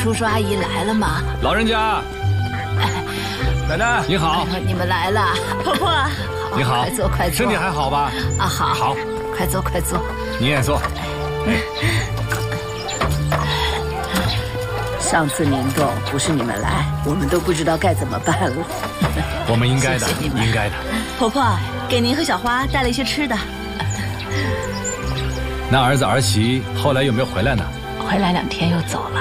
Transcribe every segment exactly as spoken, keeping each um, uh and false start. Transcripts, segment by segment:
叔叔阿姨来了吗？ 老人家，奶奶你好， 哎、你们来了，婆婆， 你好， 快坐快坐， 身体还好吧？ 啊，好， 好， 快坐快坐， 你也坐。哎， 上次明洞不是你们来，我们都不知道该怎么办了。 我们应该的， 谢谢你们应该的。 婆婆给您和小花带了一些吃的。 那儿子儿媳后来有没有回来呢？ 回来两天又走了。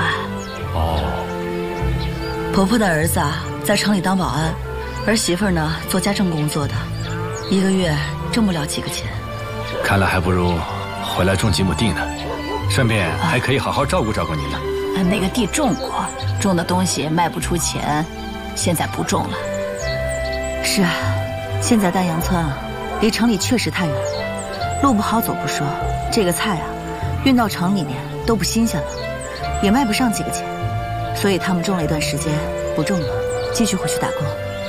哦， 婆婆的儿子啊，在城里当保安，儿媳妇呢做家政工作的，一个月挣不了几个钱。 看来还不如回来种几亩地呢，顺便还可以好好照顾照顾您呢。 那个地种过，种的东西卖不出钱，现在不种了。 是啊，现在丹阳村啊，离城里确实太远，路不好走不说，这个菜啊，运到城里面都不新鲜了，也卖不上几个钱，所以他们种了一段时间，不种了，继续回去打工。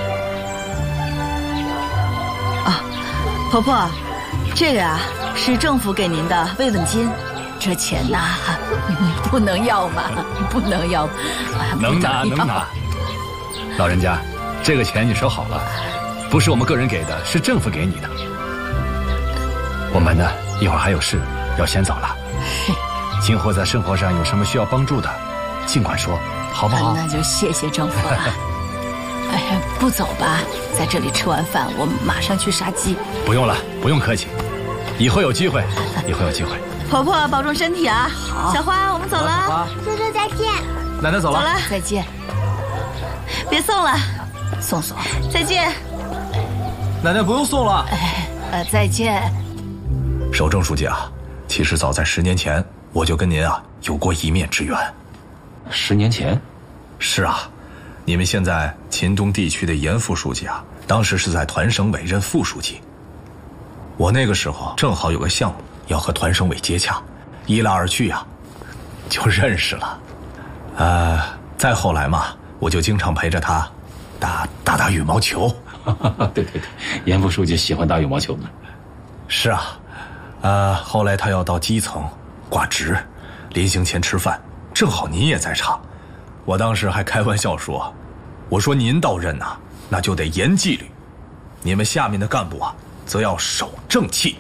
啊，婆婆，这个啊是政府给您的慰问金， 这钱呐，不能要嘛，不能要， 能拿能拿。老人家，这个钱你收好了，不是我们个人给的，是政府给你的。我们呢，一会儿还有事，要先走了。今后在生活上有什么需要帮助的，尽管说，好不好？ 那就谢谢政府了。哎呀，不走吧，在这里吃完饭，我们马上去杀鸡。 不用了，不用客气，以后有机会，以后有机会。 婆婆保重身体啊！ 好， 小花，我们走了。 叔叔再见。 奶奶走了。 走了， 再见。 别送了， 送送。 再见。 奶奶不用送了。 哎，呃，再见。 守正书记啊，其实早在十年前，我就跟您啊有过一面之缘。 十年前？ 是啊，你们现在秦东地区的严副书记啊，当时是在团省委任副书记。我那个时候正好有个项目要和团省委接洽，一来二去啊，就认识了。呃，再后来嘛，我就经常陪着他打打打羽毛球。 对对对，严副书记喜欢打羽毛球呢。 是啊，呃，后来他要到基层挂职，临行前吃饭，正好您也在场。我当时还开玩笑说，我说您到任呐、啊，那就得严纪律，你们下面的干部啊，则要守正气。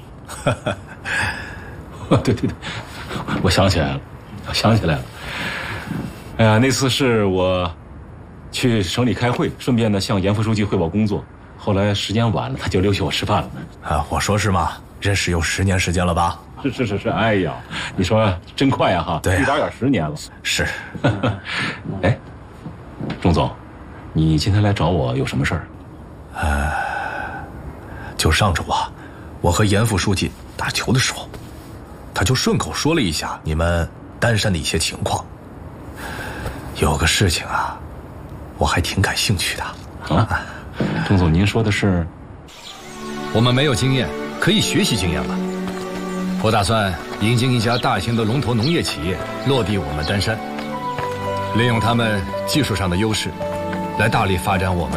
对对对，我想起来了，我想起来了。哎呀，那次是我去省里开会，顺便呢向严副书记汇报工作。后来时间晚了，他就留下我吃饭了。 啊，我说是吗？认识有十年时间了吧？ 是是是是，哎呀，你说真快呀哈！ 对、啊， 一眨眼十年了。 是。 哎，钟总，你今天来找我有什么事儿？ 呃，就上周啊，我和严副书记打球的时候，他就顺口说了一下你们丹山的一些情况。有个事情啊，我还挺感兴趣的。 啊，钟总，您说的是？ 我们没有经验，可以学习经验吗？我打算引进一家大型的龙头农业企业落地我们丹山，利用他们技术上的优势，来大力发展我们